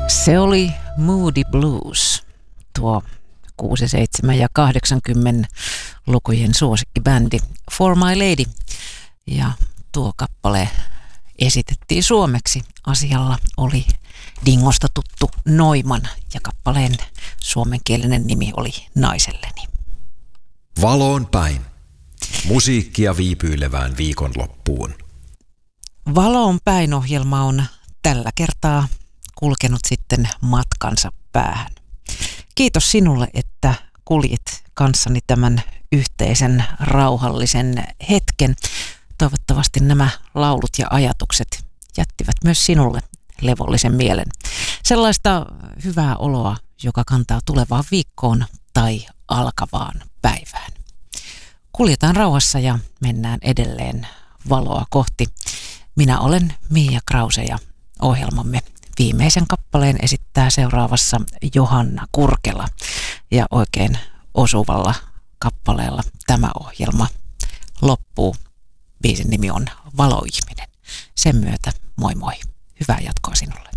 Se oli Moody Blues, tuo 67 ja 80 lukujen suosikkibändi For My Lady. Ja tuo kappale esitettiin suomeksi. Asialla oli Dingosta tuttu Noiman ja kappaleen suomenkielinen nimi oli Naiselleni. Valoon päin. Musiikkia viipyilevään viikonloppuun. Valoon päin -ohjelma on tällä kertaa kulkenut sitten matkansa päähän. Kiitos sinulle, että kuljit kanssani tämän yhteisen rauhallisen hetken. Toivottavasti nämä laulut ja ajatukset jättivät myös sinulle levollisen mielen. Sellaista hyvää oloa, joka kantaa tulevaan viikkoon tai alkavaan päivään. Kuljetaan rauhassa ja mennään edelleen valoa kohti. Minä olen Mia Krause ja ohjelmamme viimeisen kappaleen esittää seuraavassa Johanna Kurkela. Ja oikein osuvalla kappaleella tämä ohjelma loppuu. Biisin nimi on Valoihminen. Sen myötä moi moi. Hyvää jatkoa sinulle.